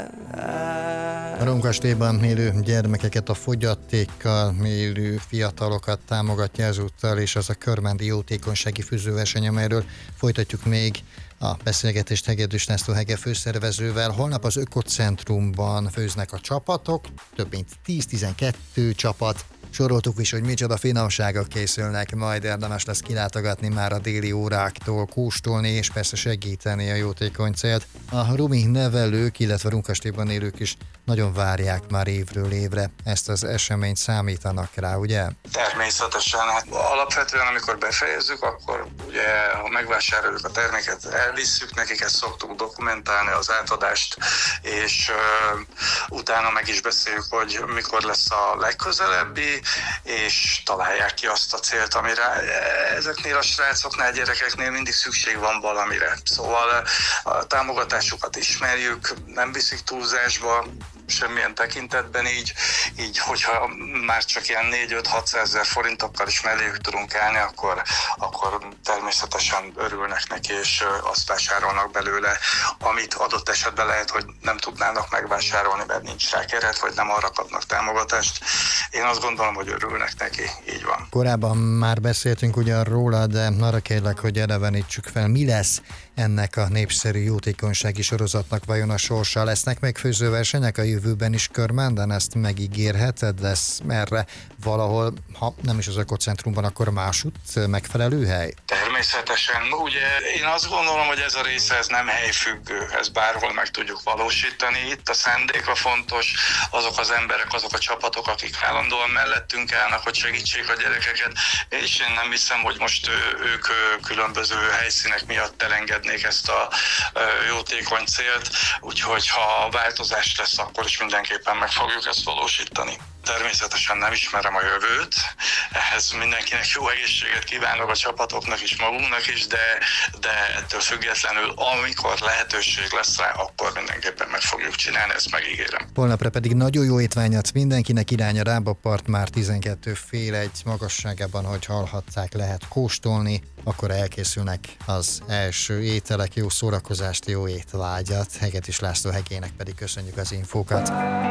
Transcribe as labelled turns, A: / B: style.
A: A Romkastélyban élő gyermekeket, a fogyatékkal élő fiatalokat támogatja ezúttal, és az a körmendi jótékonysági fűzőverseny, amelyről folytatjuk még a beszélgetést Hegedűs László Hege főszervezővel. Holnap az Ökocentrumban főznek a csapatok, több mint 10-12 csapat. Soroltuk is, hogy micsoda finomságok készülnek, majd érdemes lesz kilátogatni már a déli óráktól, kóstolni és persze segíteni a jótékony célt. A rumi nevelők, illetve Romkastélyban élők is nagyon várják már évről évre ezt az eseményt, számítanak rá, ugye?
B: Természetesen. Hát alapvetően, amikor befejezzük, akkor ugye, ha megvásároljuk a terméket, elvisszük nekik, ezt szoktuk dokumentálni, az átadást, és utána meg is beszéljük, hogy mikor lesz a legközelebbi, és találják ki azt a célt, amire ezeknél a srácoknál, gyerekeknél mindig szükség van valamire. Szóval a támogatásukat ismerjük, nem viszik túlzásba, semmilyen tekintetben, így hogyha már csak ilyen 4-5-600 ezer forintokkal is melléjük tudunk állni, akkor természetesen örülnek neki, és azt vásárolnak belőle, amit adott esetben lehet, hogy nem tudnának megvásárolni, mert nincs rá keret, vagy nem arra kapnak támogatást. Én azt gondolom, hogy örülnek neki, így van.
A: Korábban már beszéltünk ugyan róla, de arra kérlek, hogy elevenítsük fel, mi lesz ennek a népszerű jótékonysági sorozatnak vajon a sorsa? Lesznek még főzőversenyek a jövőben is Körmenden? Ezt megígérheted? Lesz erre valahol, ha nem is az Ökocentrumban, akkor másutt megfelelő hely?
B: Természetesen. Ugye én azt gondolom, hogy ez a része ez nem helyfüggő, ezt bárhol meg tudjuk valósítani. Itt a szándéka fontos, azok az emberek, azok a csapatok, akik állandóan mellettünk állnak, hogy segítsék a gyerekeket, és én nem hiszem, hogy most ők különböző helyszínek miatt elengednék ezt a jótékony célt, úgyhogy ha változás lesz, akkor is mindenképpen meg fogjuk ezt valósítani. Természetesen nem ismerem a jövőt, ehhez mindenkinek jó egészséget kívánok, a csapatoknak is, magunknak is, de ettől függetlenül, amikor lehetőség lesz rá, akkor mindenképpen meg fogjuk csinálni, ezt megígérem.
A: Holnapra pedig nagyon jó étványat mindenkinek, irány a Rábapart már 12:30 magasságában, hogy hallhatták, lehet kóstolni, akkor elkészülnek az első ételek, jó szórakozást, jó étvágyat. Hegedűs László Hegének pedig köszönjük az infókat.